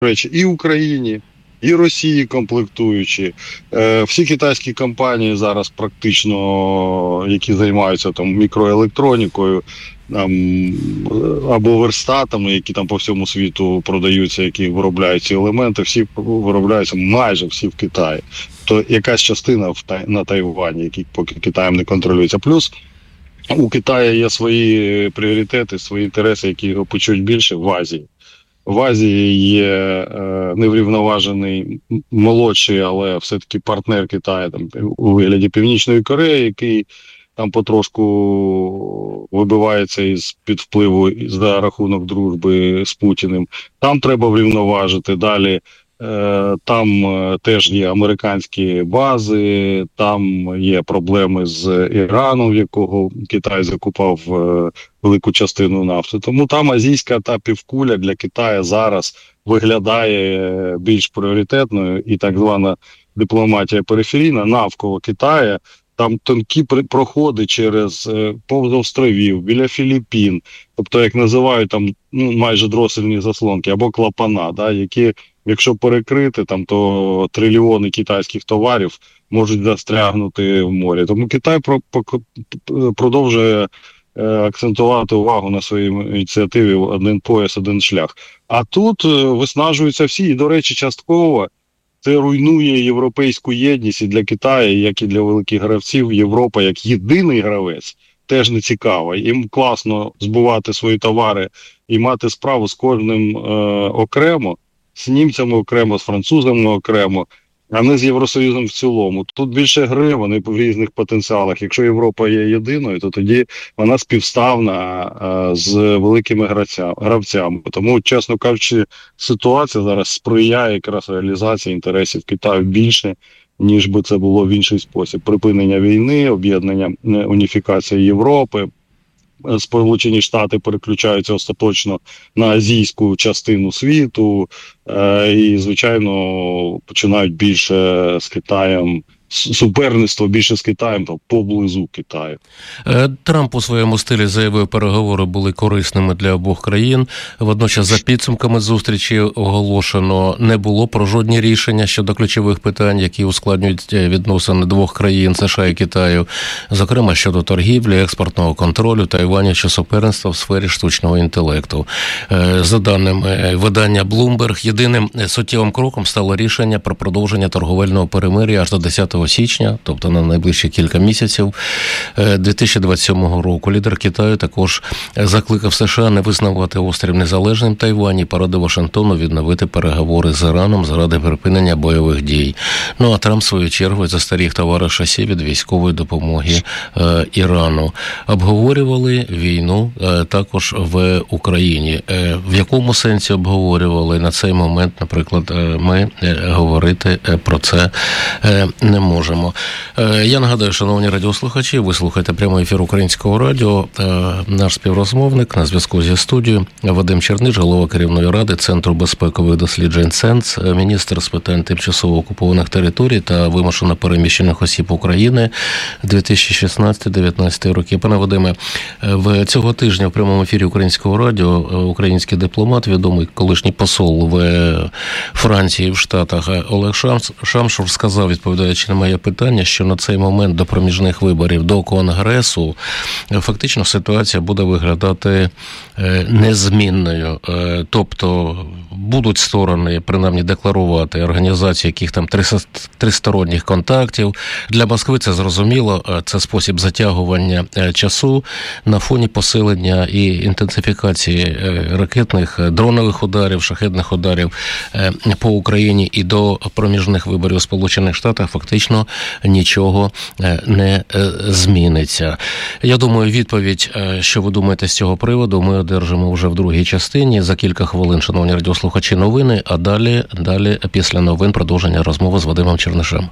речі, і Україні, і Росії комплектуючі. Всі китайські компанії зараз практично, які займаються там мікроелектронікою, там, або верстатами, які там по всьому світу продаються, які виробляють ці елементи, всі виробляються майже всі в Китаї. То якась частина на Тайвані, які поки Китаєм не контролюється. Плюс у Китаю є свої пріоритети, свої інтереси, які його почують більше в Азії. В Азії є неврівноважений молодший, але все-таки партнер Китаю там, у вигляді Північної Кореї, який там потрошку вибивається із-під впливу за рахунок дружби з Путіним. Там треба врівноважити. Далі там теж є американські бази, там є проблеми з Іраном, в якого Китай закупав велику частину нафти. Тому там азійська та півкуля для Китаю зараз виглядає більш пріоритетною, і так звана дипломатія периферійна навколо Китаю. Там тонкі проходи через повз островів, біля Філіппін, тобто, як називають, там майже дросельні заслонки, або клапана, да, які, якщо перекрити, там, то трильйони китайських товарів можуть застрягнути в морі. Тому Китай продовжує акцентувати увагу на своїй ініціативі «Один пояс, один шлях». А тут виснажуються всі, і, до речі, частково це руйнує європейську єдність і для Китаю, як і для великих гравців. Європа як єдиний гравець теж не цікава. Їм класно збувати свої товари і мати справу з кожним окремо, з німцями окремо, з французами окремо, а не з Євросоюзом в цілому. Тут більше гри, вони в різних потенціалах. Якщо Європа є єдиною, то тоді вона співставна з великими гравцями. Тому, чесно кажучи, ситуація зараз сприяє якраз реалізації інтересів Китаю більше, ніж би це було в інший спосіб. Припинення війни, об'єднання, уніфікація Європи. Сполучені Штати переключаються остаточно на азійську частину світу і, звичайно, починають більше з Китаєм, суперництво більше з Китаєм, поблизу Китаю. Трамп у своєму стилі заявив, переговори були корисними для обох країн. Водночас за підсумками зустрічі оголошено не було про жодні рішення щодо ключових питань, які ускладнюють відносини двох країн США і Китаю, зокрема щодо торгівлі, експортного контролю, Тайваню чи суперництва в сфері штучного інтелекту. За даними видання Bloomberg, єдиним суттєвим кроком стало рішення про продовження торговельного перемир'я аж до 10 січня, тобто на найближчі кілька місяців 2027 року. Лідер Китаю також закликав США не визнавати острів незалежним Тайвань і порадив Вашингтону відновити переговори з Іраном заради припинення бойових дій. Ну а Трамп, в свою чергу, застеріг товариша Сі від військової допомоги Ірану. Обговорювали війну також в Україні. В якому сенсі обговорювали? На цей момент, наприклад, ми говорити про це не можемо. Я нагадаю, шановні радіослухачі, ви слухаєте прямий ефір Українського радіо. Наш співрозмовник на зв'язку зі студією Вадим Черниш, голова керівної ради Центру безпекових досліджень ЦЕНЦ, міністр з питань тимчасово окупованих територій та вимушено переміщених осіб України 2016-2019 роки. Пане Вадиме, в цього тижня в прямому ефірі Українського радіо український дипломат, відомий колишній посол в Франції в Штатах Олег Шамшур сказав, відповідаючи на моє питання, що на цей момент до проміжних виборів до Конгресу фактично ситуація буде виглядати незмінною. Тобто будуть сторони, принаймні, декларувати організацію яких там тристоронніх контактів. Для Москви це зрозуміло, це спосіб затягування часу на фоні посилення і інтенсифікації ракетних, дронових ударів, шахедних ударів по Україні і до проміжних виборів у Сполучених Штатах фактично нічого не зміниться. Я думаю, відповідь, що ви думаєте з цього приводу, ми одержимо вже в другій частині. За кілька хвилин, шановні радіослухачі, новини, а далі після новин продовження розмови з Вадимом Чернишем.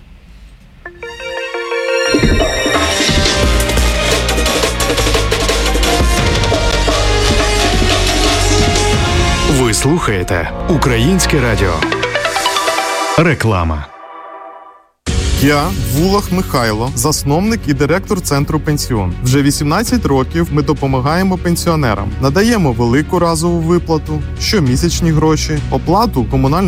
Ви слухаєте Українське радіо. Реклама. Я Вулах Михайло, засновник і директор Центру Пенсіон. Вже 18 років ми допомагаємо пенсіонерам. Надаємо велику разову виплату, щомісячні гроші, оплату комунальних